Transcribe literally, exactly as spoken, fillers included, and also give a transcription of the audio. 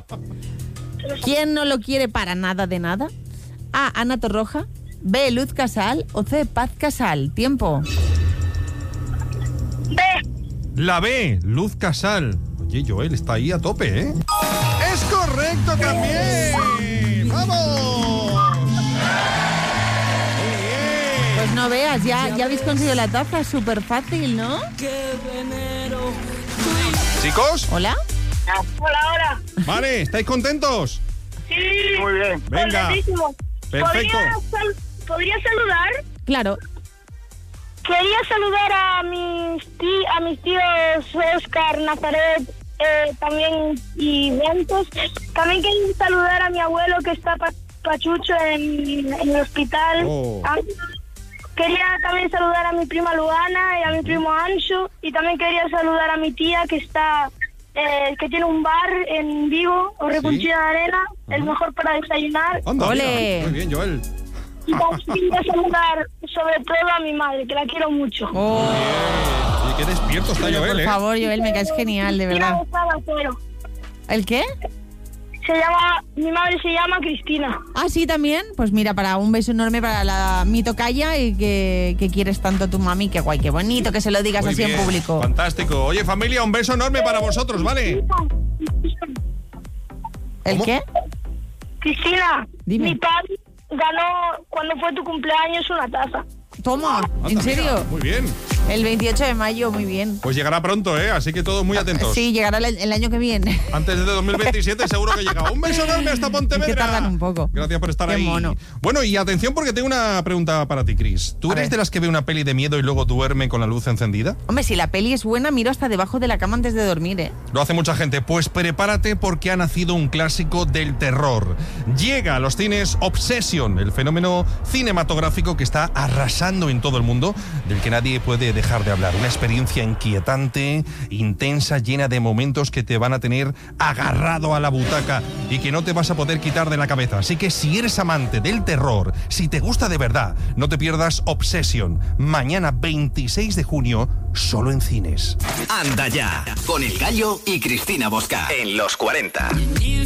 ¿Quién no lo quiere para nada de nada? A. Ana Torroja. B. Luz Casal. O C. Paz Casal. Tiempo. B. La B, Luz Casal. Oye, Joel está ahí a tope, ¿eh? ¡Es correcto también! ¡Vamos! Muy bien. Pues no veas, ya, ya habéis conseguido la taza. Súper fácil, ¿no? Chicos. ¿Hola? Hola, hola. Vale, ¿estáis contentos? Sí. Muy bien. Venga. Perfecto. ¿Podría, sal- ¿Podría saludar? Claro. Quería saludar a mis, tí- a mis tíos Oscar, Nazaret, eh, también y Ventos. También quería saludar a mi abuelo que está pa- pachucho en, en el hospital. Oh. Ah, Quería también saludar a mi prima Luana y a mi primo Ancho. Y también quería saludar a mi tía que está, eh, que tiene un bar en Vigo, o Repunchina de Arena, el mejor para desayunar. Anda, Ole. mira. Muy bien, Joel. Y también quería saludar sobre todo a mi madre, que la quiero mucho. Oh, Oye, qué despierto está pero Joel, por ¿eh? favor, Joel, me caes genial, de Y la verdad. besaba, pero ¿El qué? se llama, mi madre se llama Cristina. Ah, sí, también. Pues mira, para un beso enorme para la mi tocaya y que, que quieres tanto a tu mami. Qué guay, qué bonito que se lo digas Muy así bien, en público. Fantástico. Oye, familia, un beso enorme para vosotros, ¿vale? ¿El ¿Cómo? qué? Cristina, Dime. mi padre ganó cuando fue tu cumpleaños una taza. Toma, Anda, ¿en serio? mira, muy bien. El veintiocho de mayo, muy bien. Pues llegará pronto, ¿eh? Así que todos muy atentos. Sí, llegará el, el año que viene. Antes de dos mil veintisiete seguro que llega. Un beso enorme hasta Pontevedra. Es que tardan un poco. Gracias por estar Qué ahí. mono. Bueno, y atención porque tengo una pregunta para ti, Chris. ¿Tú A eres ver. de las que ve una peli de miedo y luego duerme con la luz encendida? Hombre, si la peli es buena, miro hasta debajo de la cama antes de dormir, ¿eh? Lo hace mucha gente. Pues prepárate porque ha nacido un clásico del terror. Llega a los cines Obsession, el fenómeno cinematográfico que está arrasando en todo el mundo, del que nadie puede dejar de hablar. Una experiencia inquietante, intensa, llena de momentos que te van a tener agarrado a la butaca y que no te vas a poder quitar de la cabeza. Así que si eres amante del terror, si te gusta de verdad, no te pierdas Obsession. Mañana veintiséis de junio, solo en cines. Anda ya, con El Gallo y Cristina Bosca en Los cuarenta.